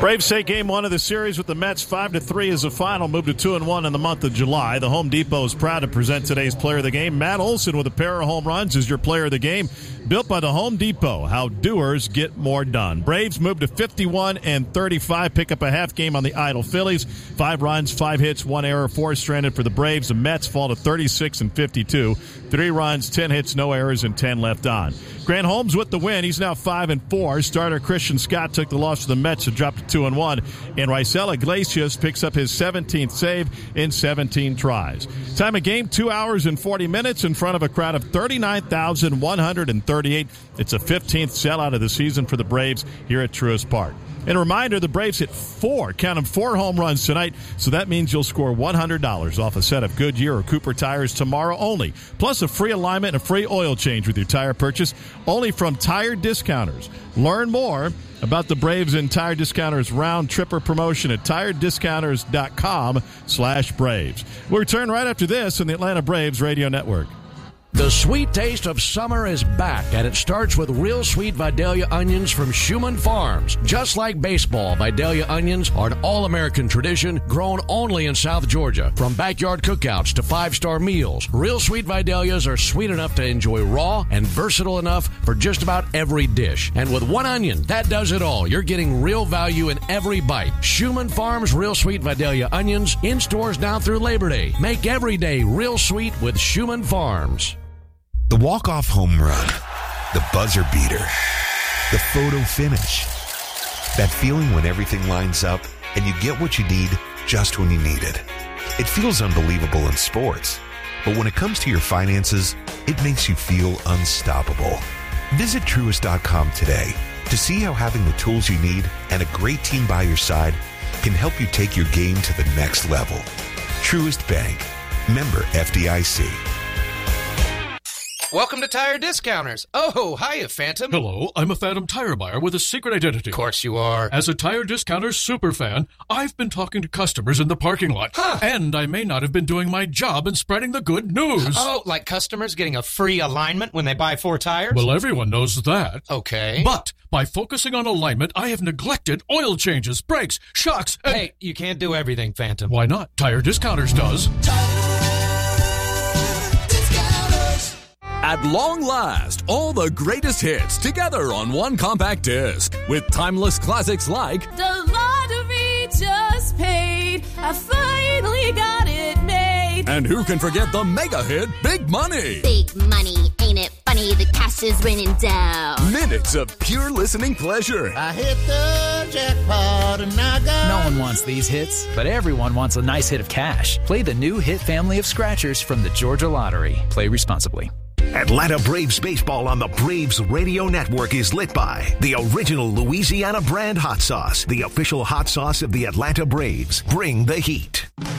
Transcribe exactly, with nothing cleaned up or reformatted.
Braves take game one of the series with the Mets five to three as a final, move to two and one in the month of July. The Home Depot is proud to present today's player of the game. Matt Olson with a pair of home runs is your player of the game. Built by the Home Depot, how doers get more done. Braves move to fifty-one and thirty-five, pick up a half game on the idle Phillies. Five runs, five hits, one error, four stranded for the Braves. The Mets fall to thirty-six and fifty-two. Three runs, ten hits, no errors, and ten left on. Grant Holmes with the win. He's now five and four. Starter Christian Scott took the loss to the Mets and dropped to two and one. And Raisel Iglesias picks up his seventeenth save in seventeen tries. Time of game, two hours and forty minutes in front of a crowd of thirty-nine thousand one hundred thirty-eight. It's a fifteenth sellout of the season for the Braves here at Truist Park. And a reminder, the Braves hit four, count them, four home runs tonight, so that means you'll score one hundred dollars off a set of Goodyear or Cooper tires tomorrow only, plus a free alignment and a free oil change with your tire purchase, only from Tire Discounters. Learn more about the Braves and Tire Discounters round tripper promotion at tire discounters dot com slash Braves. We'll return right after this on the Atlanta Braves Radio Network. The sweet taste of summer is back, and it starts with real sweet Vidalia onions from Schumann Farms. Just like baseball, Vidalia onions are an all-American tradition grown only in South Georgia. From backyard cookouts to five-star meals, real sweet Vidalias are sweet enough to enjoy raw and versatile enough for just about every dish. And with one onion, that does it all. You're getting real value in every bite. Schumann Farms Real Sweet Vidalia onions in stores now through Labor Day. Make every day real sweet with Schumann Farms. The walk-off home run, the buzzer beater, the photo finish. That feeling when everything lines up and you get what you need just when you need it. It feels unbelievable in sports, but when it comes to your finances, it makes you feel unstoppable. Visit Truist dot com today to see how having the tools you need and a great team by your side can help you take your game to the next level. Truist Bank. Member F D I C. Welcome to Tire Discounters. Oh, hiya, Phantom. Hello, I'm a Phantom tire buyer with a secret identity. Of course you are. As a Tire Discounters superfan, I've been talking to customers in the parking lot. Huh. And I may not have been doing my job in spreading the good news. Oh, like customers getting a free alignment when they buy four tires? Well, everyone knows that. Okay. But by focusing on alignment, I have neglected oil changes, brakes, shocks, and... Hey, you can't do everything, Phantom. Why not? Tire Discounters does. At long last, all the greatest hits together on one compact disc with timeless classics like The Lottery Just Paid, I finally got it made. And who can forget the mega hit Big Money? Big money, ain't it funny? The cash is raining down. Minutes of pure listening pleasure. I hit the jackpot and I got... No one wants these hits, but everyone wants a nice hit of cash. Play the new hit family of scratchers from the Georgia Lottery. Play responsibly. Atlanta Braves baseball on the Braves Radio Network is lit by the original Louisiana brand hot sauce, the official hot sauce of the Atlanta Braves. Bring the heat.